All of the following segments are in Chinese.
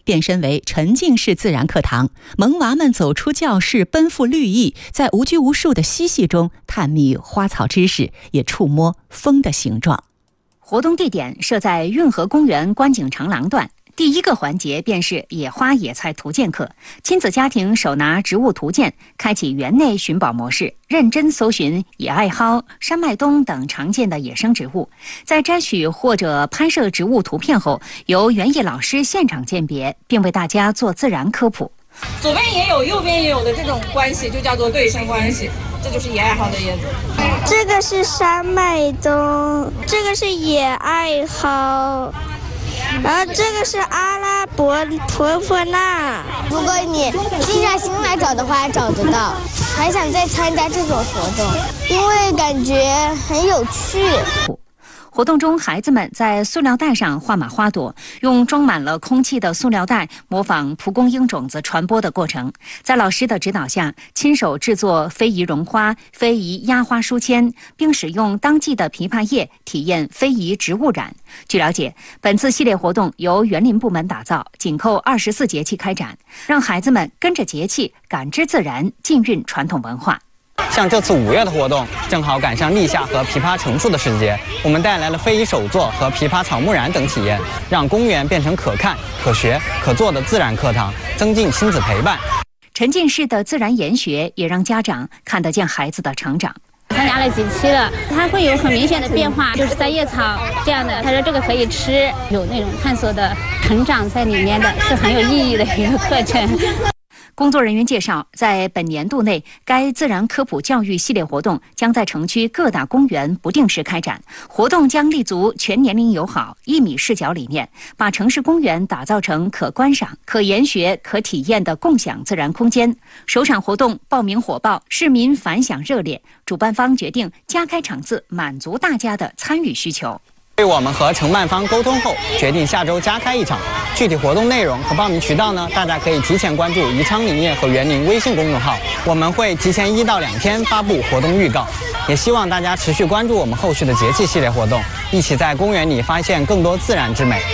变身为沉浸式自然课堂，萌娃们走出教室，奔赴绿意，在无拘无束的嬉戏中探秘花草知识，也触摸风的形状。 活动地点设在运河公园观景长廊段。第一个环节便是野花野菜图鉴课，亲子家庭手拿植物图鉴，开启园内寻宝模式，认真搜寻野艾蒿、山脉冬等常见的野生植物。在摘取或者拍摄植物图片后，由园艺老师现场鉴别，并为大家做自然科普。 左边也有，右边也有的这种关系就叫做对称关系，这就是野艾蒿的叶子。 这个是山脉冬，这个是野艾蒿。然后这个是阿拉伯婆婆纳， 如果你静下心来找的话，找得到。还想再参加这种活动，因为感觉很有趣。 活动中，孩子们在塑料袋上画满花朵，用装满了空气的塑料袋模仿蒲公英种子传播的过程。在老师的指导下，亲手制作非遗绒花、非遗压花书签，并使用当季的枇杷叶体验非遗植物染。据了解，本次系列活动由园林部门打造，紧扣24节气开展，让孩子们跟着节气感知自然，浸润传统文化。 像这次5月的活动，正好赶上立夏和枇杷成熟的时节，我们带来了非遗手作和枇杷草木染等体验，让公园变成可看、可学、可做的自然课堂，增进亲子陪伴。 沉浸式的自然研学也让家长看得见孩子的成长。 参加了几期了，它会有很明显的变化，就是在叶草这样的，他说这个可以吃，有那种探索的成长在里面的，是很有意义的一个课程。 工作人员介绍，在本年度内，该自然科普教育系列活动将在城区各大公园不定时开展。活动将立足全年龄友好、1米视角理念，把城市公园打造成可观赏、可研学、可体验的共享自然空间。首场活动报名火爆，市民反响热烈，主办方决定加开场次，满足大家的参与需求。 对我们和承办方沟通后，决定下周加开一场。具体活动内容和报名渠道呢，大家可以提前关注宜昌林业和园林微信公众号，我们会提前1到2天发布活动预告。也希望大家持续关注我们后续的节气系列活动，一起在公园里发现更多自然之美。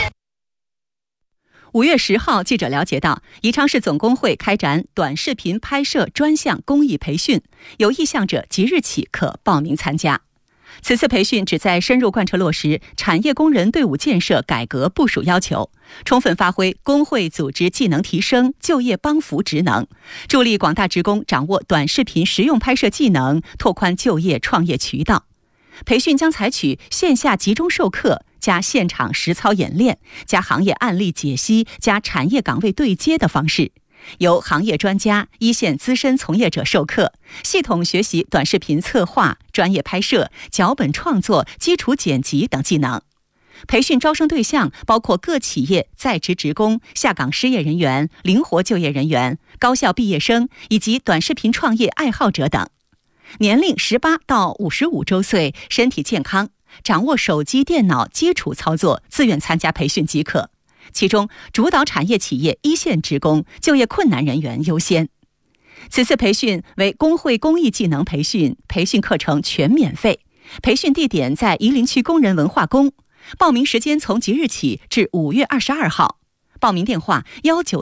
5月10号，记者了解到，宜昌市总工会开展短视频拍摄专项公益培训，有意向者即日起可报名参加。此次培训旨在深入贯彻落实产业工人队伍建设改革部署要求，充分发挥工会组织技能提升、就业帮扶职能，助力广大职工掌握短视频实用拍摄技能，拓宽就业创业渠道。培训将采取线下集中授课加现场实操演练加行业案例解析加产业岗位对接的方式，由行业专家、一线资深从业者授课，系统学习短视频策划、专业拍摄、脚本创作、基础剪辑等技能。培训招生对象包括各企业在职职工、下岗失业人员、灵活就业人员、高校毕业生以及短视频创业爱好者等。年龄18到55周岁，身体健康，掌握手机、电脑基础操作，自愿参加培训即可。其中，主导产业企业一线职工、就业困难人员优先。此次培训为工会公益技能培训，培训课程全免费。培训地点在夷陵区工人文化宫。报名时间从即日起至5月22号。报名电话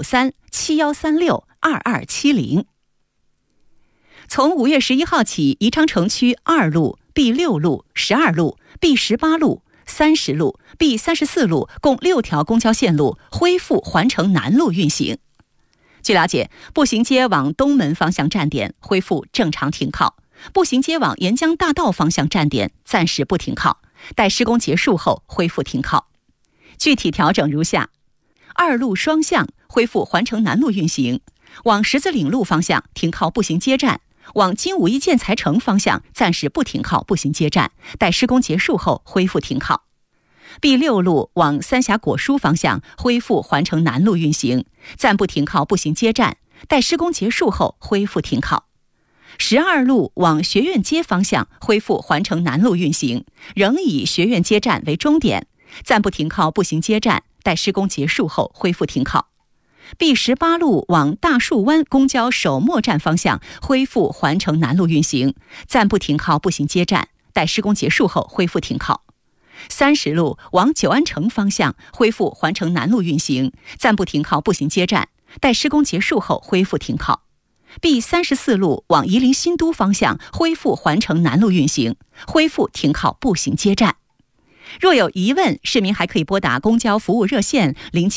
19371362270。从5月11号起，宜昌城区2路、B6路、12路、B18路、30路、B34路共6条公交线路恢复环城南路运行。据了解，步行街往东门方向站点恢复正常停靠，步行街往沿江大道方向站点暂时不停靠，待施工结束后恢复停靠。具体调整如下：2路双向恢复环城南路运行，往十字岭路方向停靠步行街站，往金武一建材城方向暂时不停靠步行街站，待施工结束后恢复停靠。B6路往三峡果蔬方向恢复环城南路运行，暂不停靠步行街站，待施工结束后恢复停靠。12路往学院街方向恢复环城南路运行，仍以学院街站为终点，暂不停靠步行街站，待施工结束后恢复停靠。B18路往大树湾公交首末站方向恢复环城南路运行，暂不停靠步行街站，待施工结束后恢复停靠。 30路往九安城方向恢复环城南路运行，暂不停靠步行街站，待施工结束后恢复停靠。B34路往夷陵新都方向恢复环城南路运行，恢复停靠步行街站。若有疑问，市民还可以拨打公交服务热线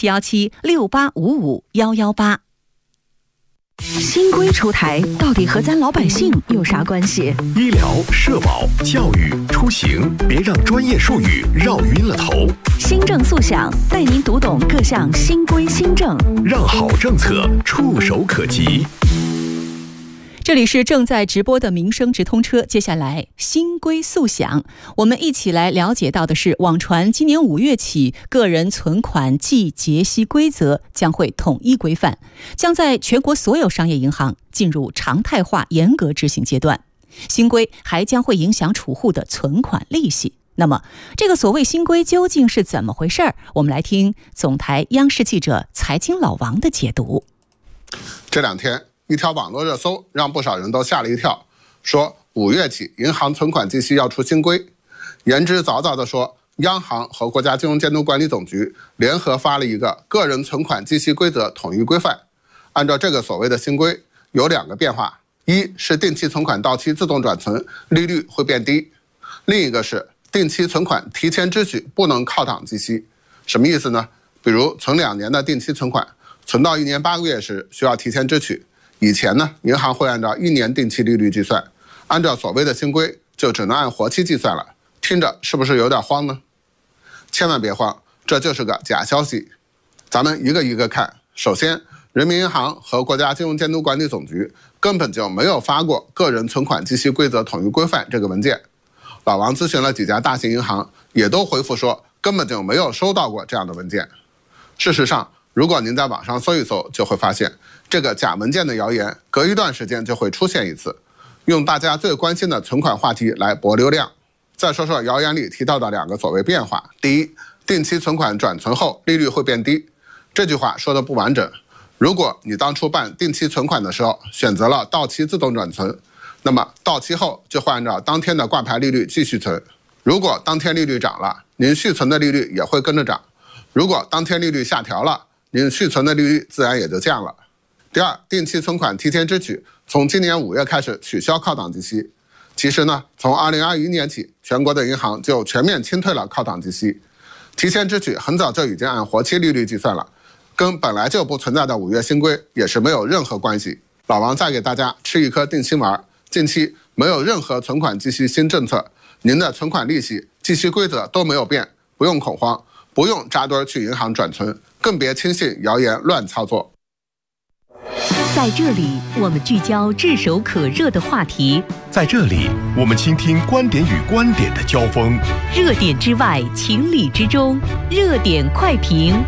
071768551118。 新规出台，到底和咱老百姓有啥关系？ 医疗、社保、教育、出行，别让专业术语绕晕了头。 新政速享，带您读懂各项新规新政， 让好政策触手可及。 这里是正在直播的民生直通车，接下来新规速享，我们一起来了解到的是，网传今年5月起，个人存款计结息规则将会统一规范，将在全国所有商业银行进入常态化严格执行阶段。新规还将会影响储户的存款利息。那么，这个所谓新规究竟是怎么回事？我们来听总台央视记者财经老王的解读。 这2天，一条网络热搜让不少人都吓了一跳，说5月起银行存款计息要出新规。言之凿凿地说，央行和国家金融监督管理总局联合发了一个个人存款计息规则统一规范。按照这个所谓的新规，有2个变化：一是定期存款到期自动转存，利率会变低；另一个是定期存款提前支取不能靠档计息。什么意思呢？比如存2年的定期存款，存到1年8个月时需要提前支取。以前呢，银行会按照1年定期利率计算，按照所谓的新规，就只能按活期计算了。听着是不是有点慌呢？千万别慌，这就是个假消息。咱们一个一个看。首先，人民银行和国家金融监督管理总局根本就没有发过个人存款计息规则统一规范这个文件。老王咨询了几家大型银行，也都回复说根本就没有收到过这样的文件。事实上，如果您在网上搜一搜，就会发现这个假文件的谣言隔一段时间就会出现一次，用大家最关心的存款话题来博流量。再说说谣言里提到的2个所谓变化。第一，定期存款转存后利率会变低。这句话说的不完整。如果你当初办定期存款的时候选择了到期自动转存，那么到期后就会按照当天的挂牌利率继续存。如果当天利率涨了，您续存的利率也会跟着涨。如果当天利率下调了，您续存的利率自然也就降了。第二，定期存款提前支取，从今年5月开始取消靠档计息。其实呢，从2021年起，全国的银行就全面清退了靠档计息。提前支取很早就已经按活期利率计算了，跟本来就不存在的5月新规也是没有任何关系。老王再给大家吃一颗定心丸，近期没有任何存款计息新政策，您的存款利息、计息规则都没有变，不用恐慌，不用扎堆去银行转存，更别轻信谣言乱操作。 在这里，我们聚焦炙手可热的话题； 在这里，我们倾听观点与观点的交锋。 热点之外，情理之中，热点快评。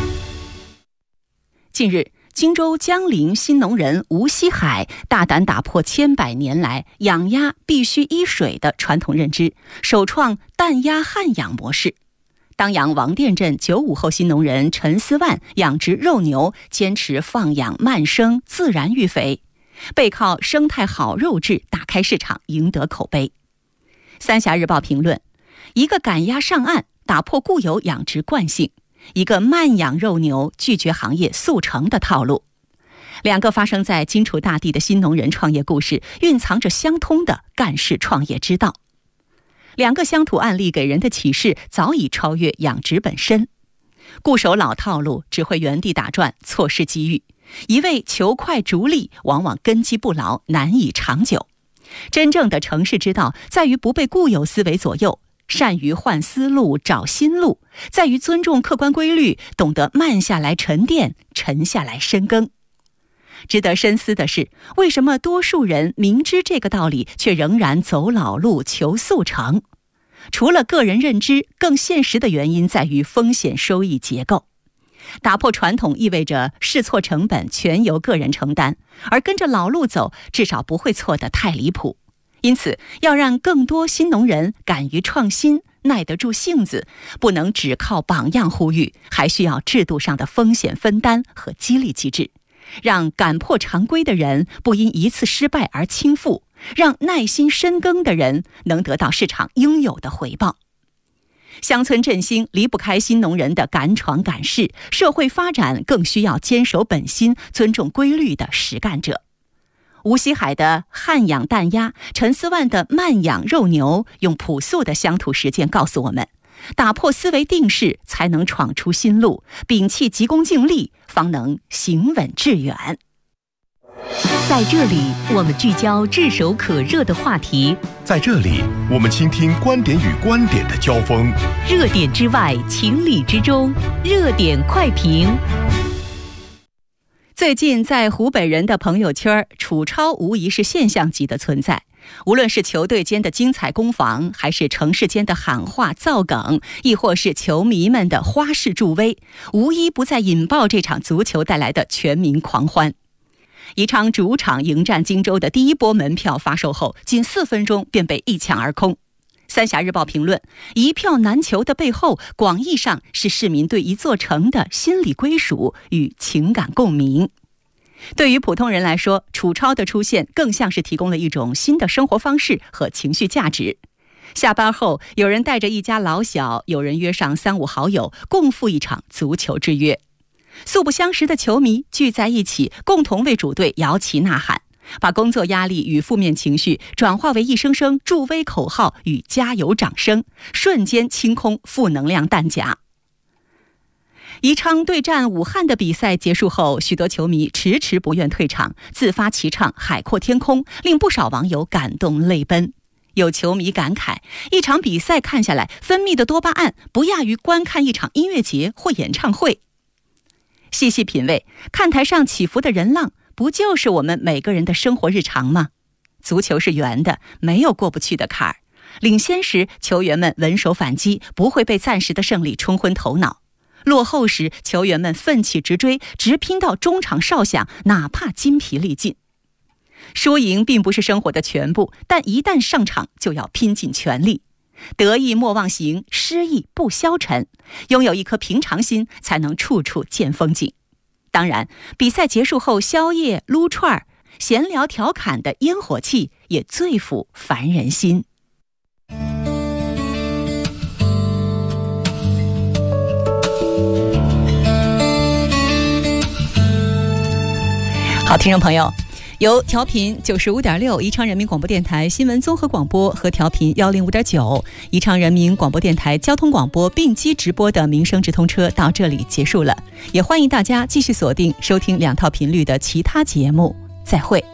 近日，荆州江陵新农人吴希海大胆打破千百年来养鸭必须依水的传统认知，首创淡鸭旱养模式。当阳王店镇95后新农人陈思万养殖肉牛，坚持放养慢生，自然育肥，背靠生态好肉质打开市场，赢得口碑。三峡日报评论：一个赶鸭上岸，打破固有养殖惯性；一个慢养肉牛，拒绝行业速成的套路。2个发生在荆楚大地的新农人创业故事，蕴藏着相通的干事创业之道。2个乡土案例给人的启示早已超越养殖本身。固守老套路，只会原地打转，错失机遇；一味求快逐利，往往根基不牢，难以长久。真正的成事之道，在于不被固有思维左右，善于换思路，找新路，在于尊重客观规律，懂得慢下来沉淀，沉下来深耕。值得深思的是，为什么多数人明知这个道理，却仍然走老路求速成？除了个人认知，更现实的原因在于风险收益结构。打破传统意味着试错成本全由个人承担，而跟着老路走，至少不会错得太离谱。因此，要让更多新农人敢于创新，耐得住性子，不能只靠榜样呼吁，还需要制度上的风险分担和激励机制。让赶破常规的人不因一次失败而倾覆，让耐心深耕的人能得到市场应有的回报。 乡村振兴离不开新农人的敢闯敢试，社会发展更需要坚守本心、尊重规律的实干者。无锡海的旱养蛋鸭，陈思万的慢养肉牛，用朴素的乡土实践告诉我们，打破思维定式，才能闯出新路；摒弃急功近利，方能行稳致远。 在这里，我们聚焦炙手可热的话题； 在这里，我们倾听观点与观点的交锋。 热点之外，情理之中，热点快评。 最近在湖北人的朋友圈，楚超无疑是现象级的存在。无论是球队间的精彩攻防，还是城市间的喊话造梗，亦或是球迷们的花式助威，无一不在引爆这场足球带来的全民狂欢。宜昌主场迎战荆州的第一波门票发售后，仅4分钟便被一抢而空。三峡日报评论：一票难求的背后，广义上是市民对一座城的心理归属与情感共鸣。对于普通人来说，楚超的出现更像是提供了一种新的生活方式和情绪价值。下班后，有人带着一家老小，有人约上3、5好友，共赴一场足球之约。素不相识的球迷聚在一起，共同为主队摇旗呐喊，把工作压力与负面情绪转化为一声声助威口号与加油掌声，瞬间清空负能量弹夹。宜昌对战武汉的比赛结束后，许多球迷迟迟不愿退场，自发齐唱《海阔天空》，令不少网友感动泪奔。有球迷感慨，一场比赛看下来，分泌的多巴胺不亚于观看一场音乐节或演唱会。细细品味，看台上起伏的人浪，不就是我们每个人的生活日常吗？足球是圆的，没有过不去的坎儿。领先时，球员们稳守反击，不会被暂时的胜利冲昏头脑；落后时，球员们奋起直追，直拼到中场哨响，哪怕筋疲力尽。输赢并不是生活的全部，但一旦上场，就要拼尽全力。得意莫忘形，失意不消沉，拥有一颗平常心，才能处处见风景。当然，比赛结束后宵夜、撸串、闲聊调侃的烟火气也最抚凡人心。好，听众朋友，由调频95.6宜昌人民广播电台新闻综合广播和调频105.9宜昌人民广播电台交通广播并机直播的民生直通车到这里结束了，也欢迎大家继续锁定收听2套频率的其他节目，再会。